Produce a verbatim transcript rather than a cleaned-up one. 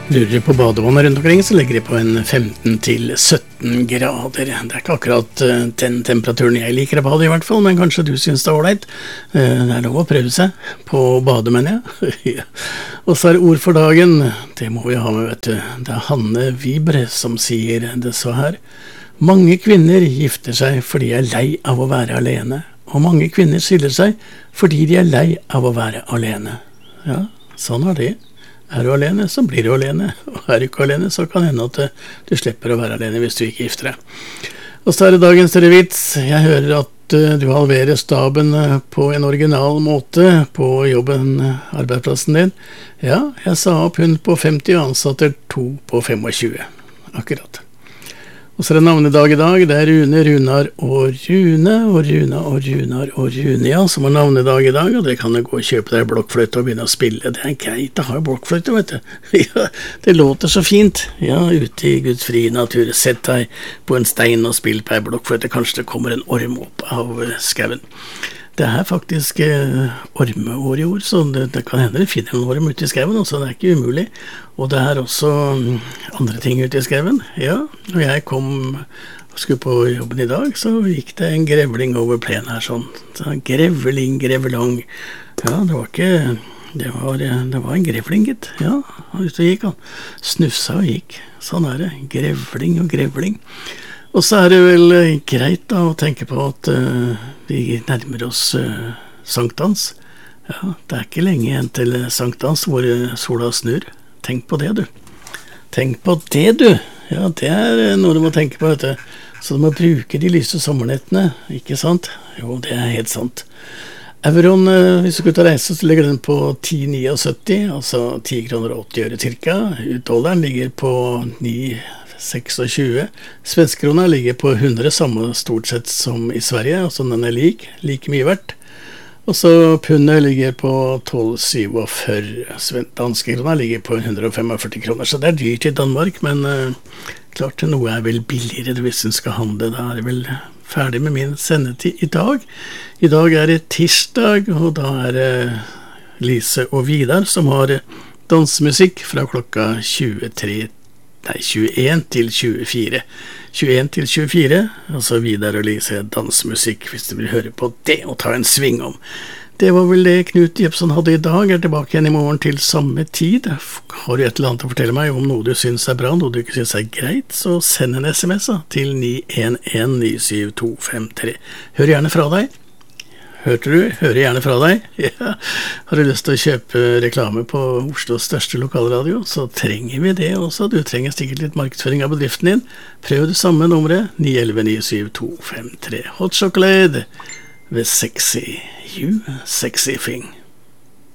Lurer på badevannet rundt omkring, så ligger det på en femten til sytten grader. Det er ikke akkurat den temperaturen jeg liker å bade i hvert fall, men kanskje du synes det er ålreit. Det er lov å prøve seg på å bade, mener jeg. Og så er det ord for dagen. Det må vi ha med, vet du. Det er Hanne Vibre som sier det så her. Mange kvinner gifter seg fordi de er lei av å være alene. Og mange kvinner skiller seg fordi de er lei av å være alene. Ja, sånn er det. Er du alene, så blir du alene. Og er du ikke alene, så kan det hende at du slipper å være alene hvis du ikke gifter deg. Og så er det dagens større vits. Jeg hører at du halverer staben på en original måte på jobben, arbeidsplassen din. Ja, jeg sa opp hun på femti og ansatte to på tjuefem. Akkurat. Og så er det navnedag i dag. Det er Rune, Runar og Rune, og Runa og Runar og Rune, ja, som har navnedag i dag, og dere kan jo gå og kjøpe dere blokkfløyte og begynne å spille. Det er greit å ha blokkfløyte, vet du. Ja, det låter så fint. Ja, ute i Guds frie natur. Sett deg på en stein og spill på en blokkfløyte. Kanskje det kommer en orm opp av skauen. Det er faktisk eh, ormeår i år, så det, det kan hende du finner en orm ute i skauen, så det er ikke umulig. Og det er også andre ting ute i skauen. Ja, når jeg kom og skulle på jobben i dag, så gikk det en grevling over plenen her sånn. Så, grevling, grevlong. Ja, det var ikke... Det var, det var en grevling, gitt. Ja, ute og gikk han. Snufsa og gikk. Sånn er det. Grevling og grevling. Og så er det vel greit da å tenke på at uh, vi nærmer oss uh, sankthans. Ja, det er ikke lenge igjen til sankthans hvor sola snur. Tenk på det, du. Tenk på det, du. Ja, det er noe du må tenke på, vet du. Så du må bruke de lyse sommernettene, ikke sant? Jo, det er helt sant. Euroen, uh, hvis du skal ut og reise, så ligger den på ti komma syttini, altså ti kroner og åtti øre cirka. Dollaren ligger på ni komma tjueseks. Svenskekrona ligger på hundre, samme stort sett som i Sverige, altså den er lik, like mye verdt. Og så pundet ligger på tolv komma syttifem. Danske krona ligger på hundre og førtifem kroner, så det er dyrt i Danmark, men uh, klart noe er vel billigere hvis du skal handle. Da er det vel ferdig med min sendetid i dag. I dag er det tirsdag, og da er det Lise og Vidar som har dansemusikk fra klokka tjuetre. Nei, tjueen til tjuefire. tjueen til tjuefire, altså Vidar og Lise dansemusikk, hvis du vil høre på det og ta en sving om. Det var vel det Knut Jepsen hadde i dag. Er tilbake igjen i morgen til samme tid. Har du et eller annet å fortelle meg om noe du synes er bra, noe du ikke synes er greit, så send en sms til ni en en ni syv to fem tre. Hør gjerne fra deg. Hørte du? Hører gjerne fra deg. Ja. Har du lyst til å kjøpe reklame på Oslos største lokalradio, så trenger vi det også. Du trenger sikkert litt markedsføring av bedriften din. Prøv det samme nummeret, ni en en ni syv to fem tre. Hot chocolate with sexy, you sexy thing.